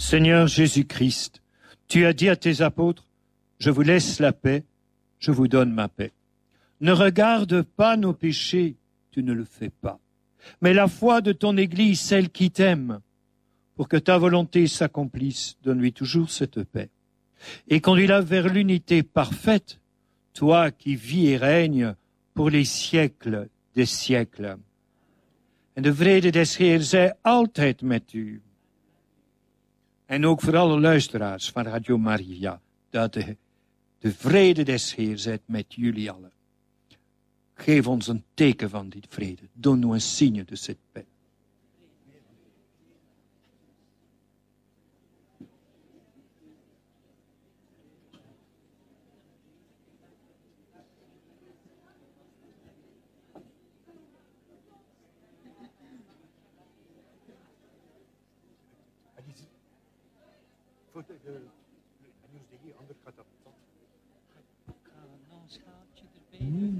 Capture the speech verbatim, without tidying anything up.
Seigneur Jésus-Christ, tu as dit à tes apôtres, je vous laisse la paix, je vous donne ma paix. Ne regarde pas nos péchés, tu ne le fais pas, mais la foi de ton Église, celle qui t'aime, pour que ta volonté s'accomplisse, donne-lui toujours cette paix. Et conduis-la vers l'unité parfaite, toi qui vis et règnes pour les siècles des siècles. En de vrede des Heer zij altijd met u. En ook voor alle luisteraars van Radio Maria, dat de, de vrede des Heer zij met jullie allen. Geef ons een teken van die vrede. Donne-nous un signe de cette paix. Een schaapje erbij.